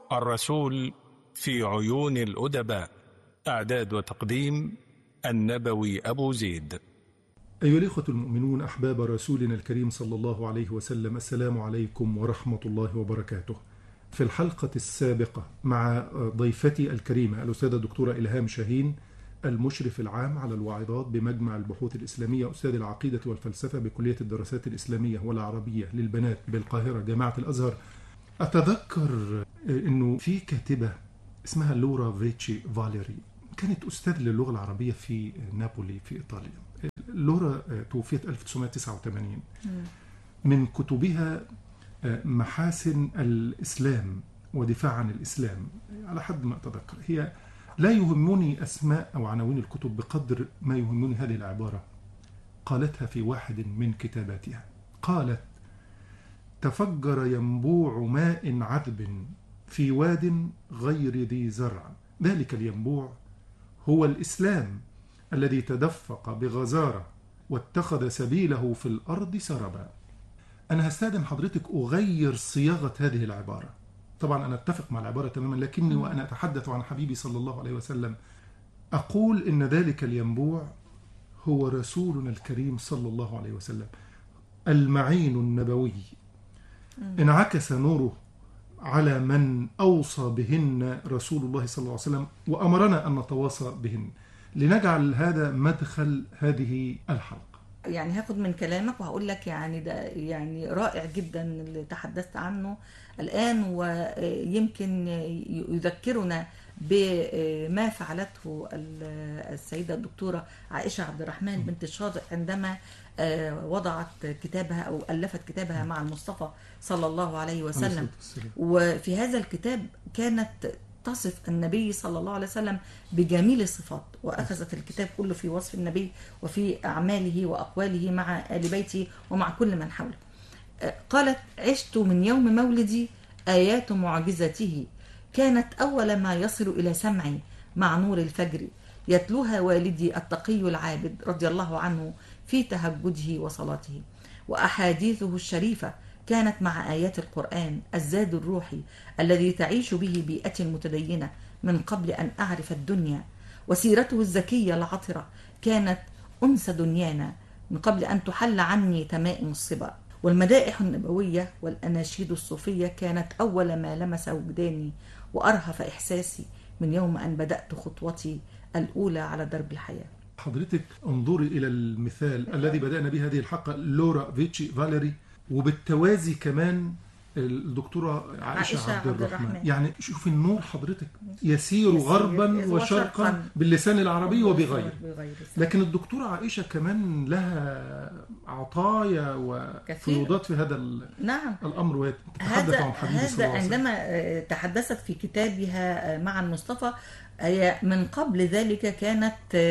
الرسول في عيون الأدباء. إعداد وتقديم النبوي أبو زيد. أيها الإخوة المؤمنون أحباب رسولنا الكريم صلى الله عليه وسلم، السلام عليكم ورحمة الله وبركاته. في الحلقة السابقة مع ضيفتي الكريمة الأستاذة الدكتورة إلهام شاهين، المشرف العام على الواعظات بمجمع البحوث الإسلامية، أستاذ العقيدة والفلسفة بكلية الدراسات الإسلامية والعربية للبنات بالقاهرة جامعة الأزهر. أتذكر أنه في كاتبة اسمها لورا فيتشي فاليري، كانت أستاذ للغة العربية في نابولي في إيطاليا. لورا توفيت 1989. من كتبها محاسن الإسلام ودفاع عن الإسلام على حد ما أتذكر. هي لا يهمني أسماء أو عناوين الكتب بقدر ما يهمني هذه العبارة، قالتها في واحد من كتاباتها. قالت: تفجر ينبوع ماء عذب في واد غير ذي زرع، ذلك الينبوع هو الإسلام الذي تدفق بغزارة واتخذ سبيله في الأرض سربا. أنا هستأذن حضرتك أغير صياغة هذه العبارة. طبعا أنا أتفق مع العبارة تماما، لكني وأنا أتحدث عن حبيبي صلى الله عليه وسلم أقول إن ذلك الينبوع هو رسولنا الكريم صلى الله عليه وسلم، المعين النبوي. انعكس نوره على من أوصى بهن رسول الله صلى الله عليه وسلم وأمرنا أن نتواصى بهن. لنجعل هذا مدخل هذه الحلقة. يعني هاخد من كلامك وهقول لك يعني ده يعني رائع جدا اللي تحدثت عنه الآن، ويمكن يذكرنا بما فعلته السيدة الدكتورة عائشة عبد الرحمن بنت الشاطئ عندما وضعت كتابها أو ألفت كتابها مع المصطفى صلى الله عليه وسلم. وفي هذا الكتاب كانت تصف النبي صلى الله عليه وسلم بجميل الصفات، وأخذت الكتاب كله في وصف النبي وفي أعماله وأقواله مع آل بيته ومع كل من حوله. قالت: عشت من يوم مولدي آيات معجزته كانت أول ما يصل إلى سمعي مع نور الفجر، يتلوها والدي التقي العابد رضي الله عنه في تهجده وصلاته، وأحاديثه الشريفة كانت مع آيات القرآن الزاد الروحي الذي تعيش به بيئة متدينة من قبل أن أعرف الدنيا، وسيرته الزكية العطرة كانت أنس دنيانا من قبل أن تحل عني تمائم الصبا، والمدائح النبوية والأناشيد الصوفية كانت أول ما لمس وجداني وأرهف إحساسي من يوم أن بدأت خطوتي الأولى على درب الحياة. حضرتك انظري إلى المثال الذي بدأنا به هذه الحلقة، لورا فيتشي فاليري، وبالتوازي كمان الدكتورة عائشة عبد الرحمن. يعني شوف النور حضرتك يسير غربا وشرقا باللسان العربي وبغيره. لكن الدكتورة عائشة كمان لها عطايا وفيوضات في هذا الأمر، وتتحدث عن حبيبي صلى الله عليه وسلم. عندما تحدثت في كتابها مع المصطفى، هي من قبل ذلك كانت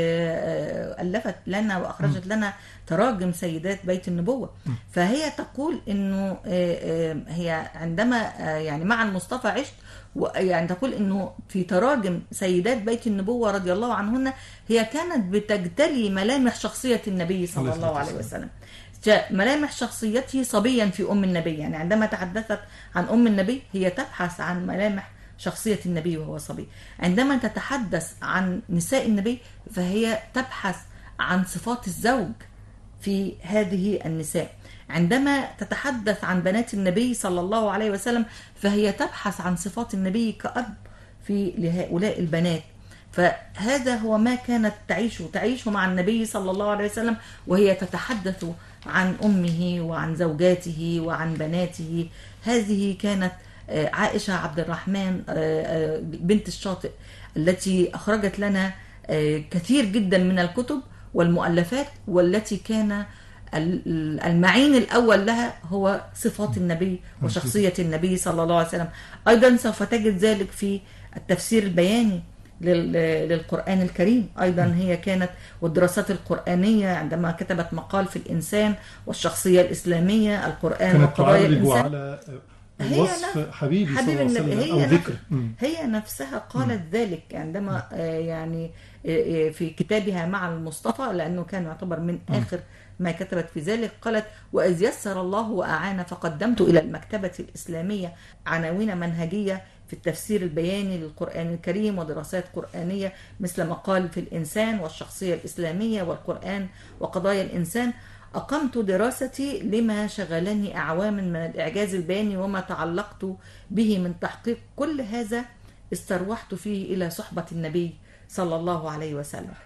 ألفت لنا وأخرجت لنا تراجم سيدات بيت النبوة. فهي تقول إنه هي عندما يعني مع المصطفى عشت، يعني تقول إنه في تراجم سيدات بيت النبوة رضي الله عنهن هي كانت بتجتلي ملامح شخصية النبي صلى الله عليه وسلم، ملامح شخصيته صبيا في أم النبي. يعني عندما تحدثت عن أم النبي هي تبحث عن ملامح شخصية النبي وهو صبي. عندما تتحدث عن نساء النبي فهي تبحث عن صفات الزوج في هذه النساء. عندما تتحدث عن بنات النبي صلى الله عليه وسلم فهي تبحث عن صفات النبي كأب في لهؤلاء البنات. فهذا هو ما كانت تعيش مع النبي صلى الله عليه وسلم، وهي تتحدث عن أمه وعن زوجاته وعن بناته. هذه كانت عائشة عبد الرحمن بنت الشاطئ التي أخرجت لنا كثير جدا من الكتب والمؤلفات، والتي كان المعين الأول لها هو صفات النبي وشخصية النبي صلى الله عليه وسلم. أيضا سوف تجد ذلك في التفسير البياني للقرآن الكريم. أيضا هي كانت والدراسات القرآنية عندما كتبت مقال في الإنسان والشخصية الإسلامية، القرآن وقضايا الإنسان، على وصف حبيبي صلى الله عليه وسلم أو ذكر. هي نفسها قالت ذلك عندما يعني في كتابها مع المصطفى، لأنه كان يعتبر من آخر ما كتبت في ذلك. قالت: وإذ يسر الله وأعان فقدمت إلى المكتبة الإسلامية عناوين منهجية في التفسير البياني للقرآن الكريم ودراسات قرآنية مثل مقال في الإنسان والشخصية الإسلامية والقرآن وقضايا الإنسان. أقمت دراستي لما شغلني أعواما من الإعجاز البياني وما تعلقت به من تحقيق كل هذا استروحت فيه إلى صحبة النبي صلى الله عليه وسلم.